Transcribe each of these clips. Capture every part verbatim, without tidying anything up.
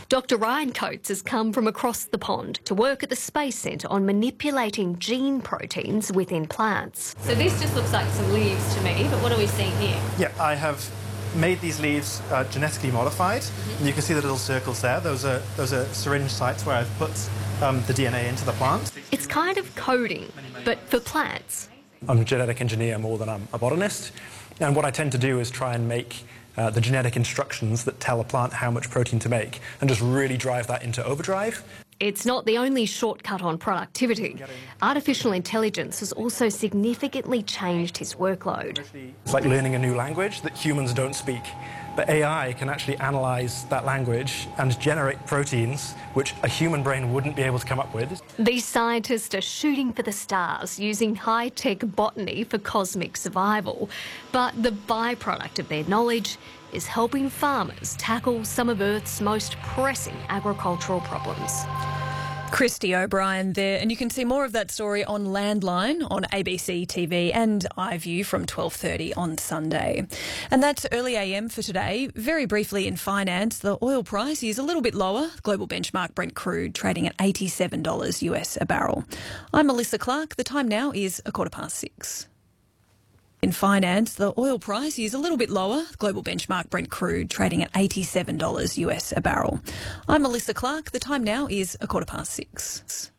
Doctor Ryan Coates has come from across the pond to work at the Space Centre on manipulating gene proteins within plants. So this just looks like some leaves to me, but what are we seeing here? Yeah, I have made these leaves uh, genetically modified. Mm-hmm. And you can see the little circles there. Those are, those are syringe sites where I've put um, the D N A into the plant. It's kind of coding, but for plants. I'm a genetic engineer more than I'm a botanist. And what I tend to do is try and make uh, the genetic instructions that tell a plant how much protein to make and just really drive that into overdrive. It's not the only shortcut on productivity. Artificial intelligence has also significantly changed his workload. It's like learning a new language that humans don't speak. But A I can actually analyse that language and generate proteins which a human brain wouldn't be able to come up with. These scientists are shooting for the stars using high-tech botany for cosmic survival. But the byproduct of their knowledge is helping farmers tackle some of Earth's most pressing agricultural problems. Christy O'Brien there, and you can see more of that story on Landline on A B C T V and iView from twelve thirty on Sunday. And that's early A M for today. Very briefly in finance, the oil price is a little bit lower. Global benchmark Brent crude trading at eighty-seven dollars U S a barrel. I'm Melissa Clark. The time now is a quarter past six. In finance, the oil price is a little bit lower. Global benchmark Brent crude trading at eighty-seven dollars U S a barrel. I'm Melissa Clark. The time now is a quarter past six.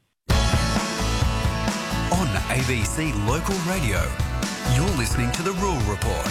On A B C Local Radio, you're listening to The Rural Report.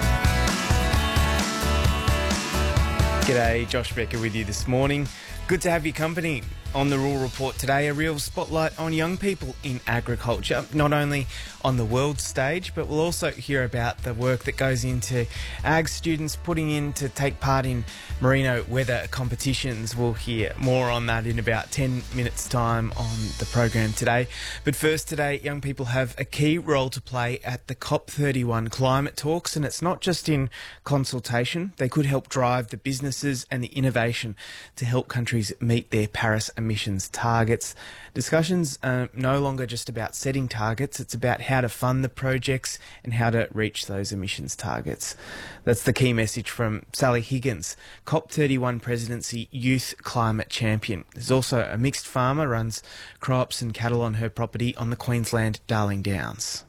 G'day, Josh Becker with you this morning. Good to have your company. On the Rural Report today, a real spotlight on young people in agriculture, not only on the world stage, but we'll also hear about the work that goes into ag students putting in to take part in merino weather competitions. We'll hear more on that in about ten minutes' time on the program today. But first today, young people have a key role to play at the COP thirty-one climate talks, and it's not just in consultation. They could help drive the businesses and the innovation to help countries meet their Paris emissions targets. Discussions are no longer just about setting targets, it's about how to fund the projects and how to reach those emissions targets. That's the key message from Sally Higgins, COP thirty-one Presidency Youth Climate Champion. There's also a mixed farmer, runs crops and cattle on her property on the Queensland Darling Downs.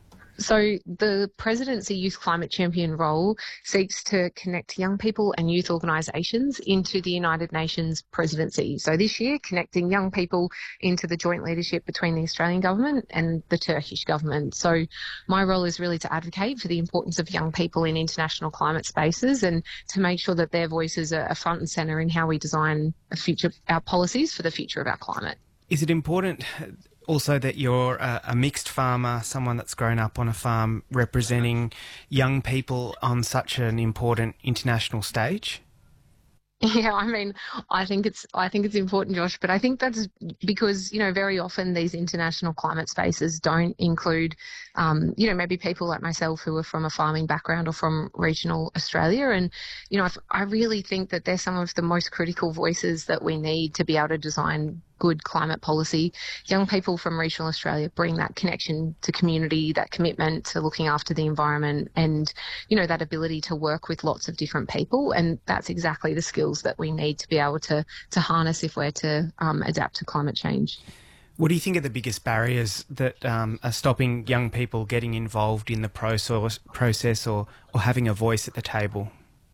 So the Presidency Youth Climate Champion role seeks to connect young people and youth organisations into the United Nations presidency. So this year, connecting young people into the joint leadership between the Australian government and the Turkish government. So my role is really to advocate for the importance of young people in international climate spaces and to make sure that their voices are front and centre in how we design a future, our policies for the future of our climate. Is it important also that you're a, a mixed farmer, someone that's grown up on a farm representing young people on such an important international stage? Yeah, I mean, I think it's I think it's important, Josh, but I think that's because, you know, very often these international climate spaces don't include, um, you know, maybe people like myself who are from a farming background or from regional Australia. And, you know, I, I really think that they're some of the most critical voices that we need to be able to design good climate policy. Young people from regional Australia bring that connection to community, that commitment to looking after the environment and, you know, that ability to work with lots of different people. And that's exactly the skills that we need to be able to, to harness if we're to um, adapt to climate change. What do you think are the biggest barriers that um, are stopping young people getting involved in the process, process or, or having a voice at the table?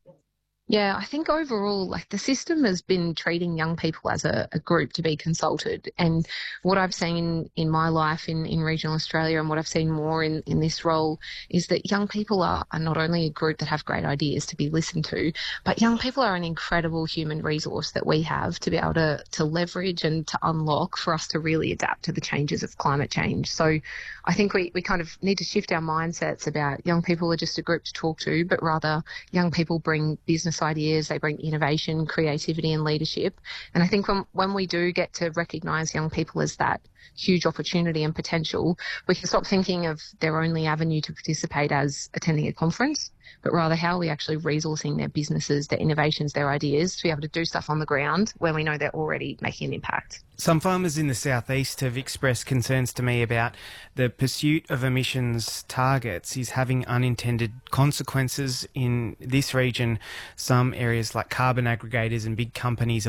Yeah, I think overall, like the system has been treating young people as a, a group to be consulted. And what I've seen in my life in, in regional Australia and what I've seen more in, in this role is that young people are, are not only a group that have great ideas to be listened to, but young people are an incredible human resource that we have to be able to, to leverage and to unlock for us to really adapt to the changes of climate change. So I think we, we kind of need to shift our mindsets about young people are just a group to talk to, but rather young people bring business ideas, they bring innovation, creativity and leadership. And I think when, when we do get to recognise young people as that huge opportunity and potential, we can stop thinking of their only avenue to participate as attending a conference, but rather how are we actually resourcing their businesses, their innovations, their ideas to be able to do stuff on the ground where we know they're already making an impact. Some farmers in the southeast have expressed concerns to me about the pursuit of emissions targets is having unintended consequences in this region. Some areas like carbon aggregators and big companies